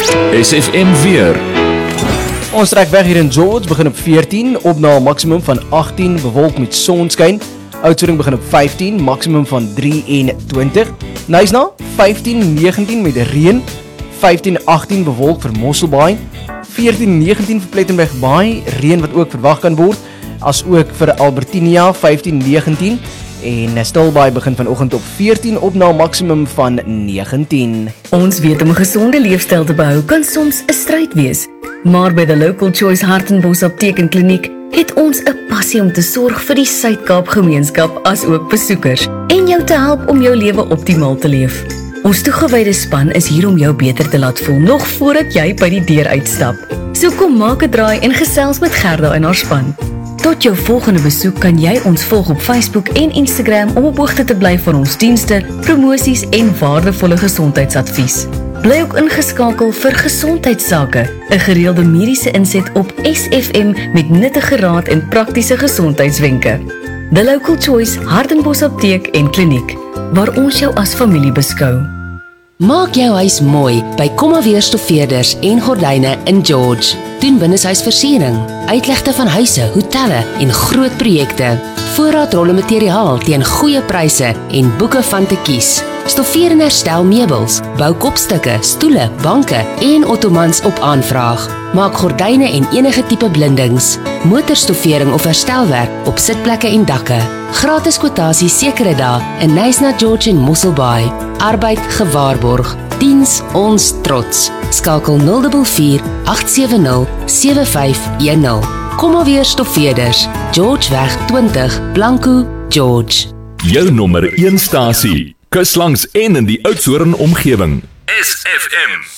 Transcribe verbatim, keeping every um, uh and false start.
S F M weer. Ons trek weg hier in George, begin op veertien, op na 'n maksimum van agttien, bewolk met sonskyn. Oudtshoorn begin op vyftien, maksimum van drieëntwintig. Knysna, vyftien negentien met reën, vyftien agttien bewolk vir Mosselbaai, veertien negentien vir Plettenberg Baai, reën wat ook verwag kan word, as ook vir Albertinia, vyftien negentien. En Stilbaai begin vanoggend op veertien, op na 'n maksimum van negentien. Ons weet om 'n gesonde leefstyl te behou kan soms 'n stryd wees, maar by The Local Choice Hartenbos Apteek en Kliniek het ons 'n passie om te sorg vir die Suid-Kaap gemeenskap as ook besoekers en jou te help om jou lewe optimaal te leef. Ons toegewyde span is hier om jou beter te laat voel nog voordat jy by die deur uitstap. So kom maak 'n draai en gesels met Gerda en haar span. Tot jou volgende besoek kan jy ons volg op Facebook en Instagram om op hoogte te bly van ons dienste, promosies en waardevolle gesondheidsadvies. Bly ook ingeskakel vir Gesondheidsake, 'n gereelde mediese inset op S F M met nuttige raad en praktiese gesondheidswenke. The Local Choice Hartenbos Apteek en Kliniek, waar ons jou as familie beskou. Maak jou huis mooi by Kommaweer Stoffeerders en Gordyne in George. Doen binneshuisversiering, uitlegte van huise, hotelle en groot projekte. Voorraadrolle materiaal teen goeie pryse en boeke van te kies. Stoffeer en herstel meubels, bou kopstukke, stoele, banke en ottomans op aanvraag. Maak gordyne en enige tipe blindings, motorstoffering of herstelwerk op sitplekke en dakke. Gratis kwotasie sekere dae in Knysna, George en Mosselbaai. Arbeid gewaarborg. Diens ons trots. Skakel nul vier vier agt sewe nul sewe vyf een nul. Kommaweer Stoffeerders, Georgeweg twintig, Blanco, George. Jou nommer een stasie, kus langs en in die Oudtshoorn omgewing. S F M.